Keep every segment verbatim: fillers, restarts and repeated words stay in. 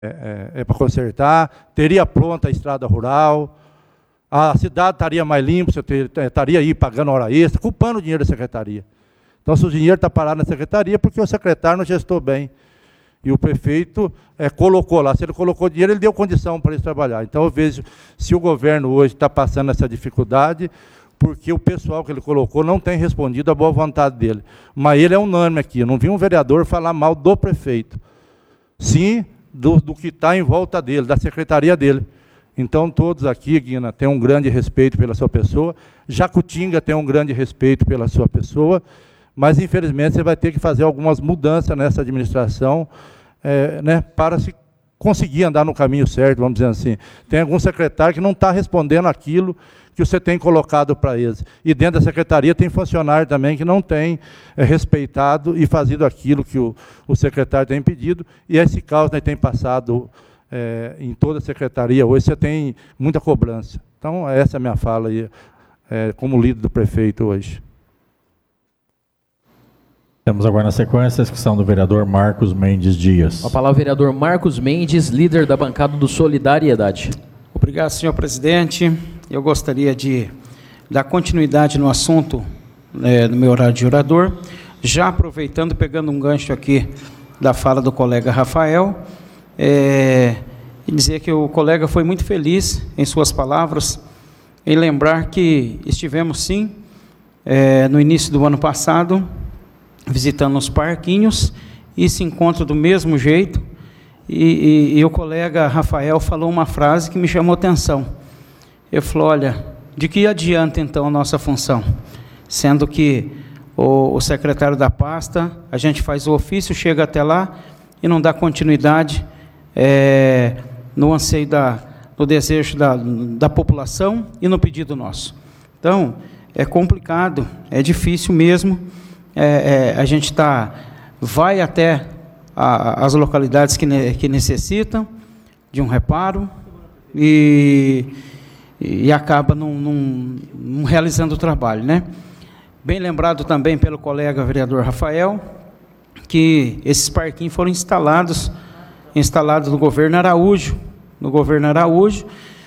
é, é para consertar, teria pronta a estrada rural, a cidade estaria mais limpa, você ter, estaria aí pagando hora extra, culpando o dinheiro da secretaria. Então, se o dinheiro está parado na secretaria, porque o secretário não gestou bem. E o prefeito é, colocou lá. Se ele colocou dinheiro, ele deu condição para eles trabalhar. Então, eu vejo, se o governo hoje está passando essa dificuldade, porque o pessoal que ele colocou não tem respondido à boa vontade dele. Mas ele é unânime aqui. Eu não vi um vereador falar mal do prefeito. Sim, do, do que está em volta dele, da secretaria dele. Então, todos aqui, Guina, têm um grande respeito pela sua pessoa. Jacutinga tem um grande respeito pela sua pessoa. Mas, infelizmente, você vai ter que fazer algumas mudanças nessa administração, é, né, para se conseguir andar no caminho certo, vamos dizer assim. Tem algum secretário que não está respondendo aquilo que você tem colocado para eles. E dentro da secretaria tem funcionário também que não tem é, respeitado e fazido aquilo que o, o secretário tem pedido, e esse caos, né, tem passado é, em toda a secretaria. Hoje você tem muita cobrança. Então, essa é a minha fala aí, é, como líder do prefeito hoje. Temos agora na sequência a discussão do vereador Marcos Mendes Dias. A palavra vereador Marcos Mendes, líder da bancada do Solidariedade. Obrigado, senhor presidente. Eu gostaria de dar continuidade no assunto, é, no meu horário de orador, já aproveitando, pegando um gancho aqui da fala do colega Rafael, é, e dizer que o colega foi muito feliz em suas palavras, em lembrar que estivemos sim, é, no início do ano passado, visitando os parquinhos, e se encontra do mesmo jeito, e, e, e o colega Rafael falou uma frase que me chamou a atenção. Ele falou, olha, de que adianta então a nossa função? Sendo que o, o secretário da pasta, a gente faz o ofício, chega até lá e não dá continuidade é, no anseio, da, no desejo da, da população e no pedido nosso. Então, é complicado, é difícil mesmo. É, é, a gente tá, vai até a, as localidades que, ne, que necessitam de um reparo e, e acaba não, não, não realizando o trabalho, né? Bem lembrado também pelo colega vereador Rafael, que esses parquinhos foram instalados, instalados no governo Araújo, no governo Araújo,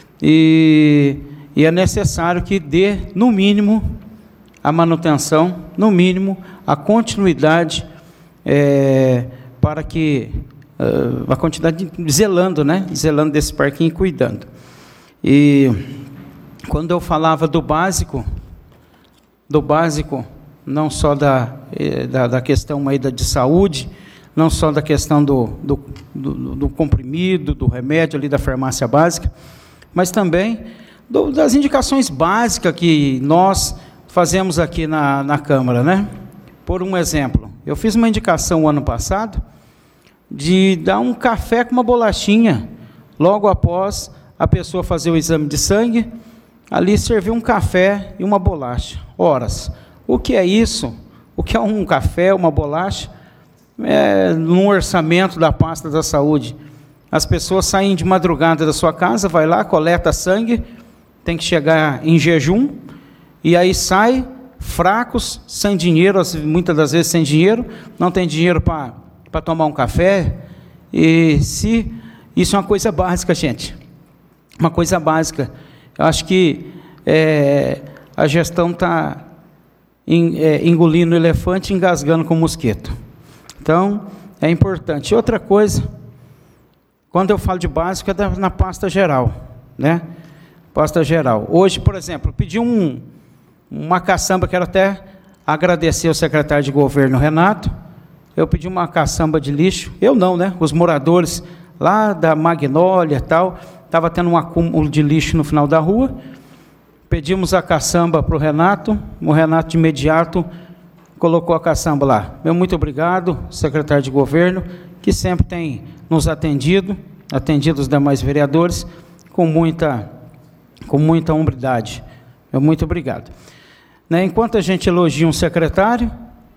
e, e é necessário que dê, no mínimo, a manutenção, no mínimo, a continuidade, é, para que, uh, a quantidade de, zelando, né, zelando desse parquinho e cuidando. E quando eu falava do básico, do básico, não só da, da, da questão aí da, de saúde, não só da questão do, do, do, do comprimido, do remédio ali da farmácia básica, mas também do, das indicações básicas que nós fazemos aqui na, na Câmara, né? Por um exemplo, eu fiz uma indicação o ano passado de dar um café com uma bolachinha, logo após a pessoa fazer o exame de sangue, ali servir um café e uma bolacha. Horas. O que é isso? O que é um café, uma bolacha? É, no orçamento da pasta da saúde. As pessoas saem de madrugada da sua casa, vai lá, coleta sangue, tem que chegar em jejum, e aí sai fracos, sem dinheiro, muitas das vezes sem dinheiro, não tem dinheiro para para tomar um café. E se isso é uma coisa básica, gente, uma coisa básica. Eu acho que é, a gestão está é, engolindo o elefante e engasgando com o mosquito. Então, é importante. Outra coisa, quando eu falo de básico, é da, na pasta geral, né? Pasta geral. Hoje, por exemplo, pedi um uma caçamba, quero até agradecer ao secretário de governo, Renato. Eu pedi uma caçamba de lixo, eu não, né? Os moradores lá da Magnólia e tal, estava tendo um acúmulo de lixo no final da rua. Pedimos a caçamba para o Renato, o Renato de imediato colocou a caçamba lá. Meu muito obrigado, secretário de governo, que sempre tem nos atendido, atendido os demais vereadores, com muita, com muita hombridade. Meu muito obrigado. Enquanto a gente elogia um secretário,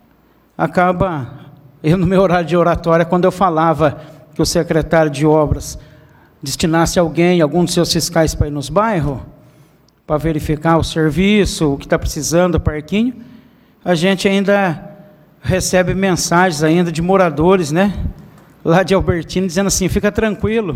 acaba, eu no meu horário de oratória, quando eu falava que o secretário de obras destinasse alguém, algum dos seus fiscais para ir nos bairros, para verificar o serviço, o que está precisando, o parquinho, a gente ainda recebe mensagens ainda de moradores, né, lá de Albertina, dizendo assim, fica tranquilo,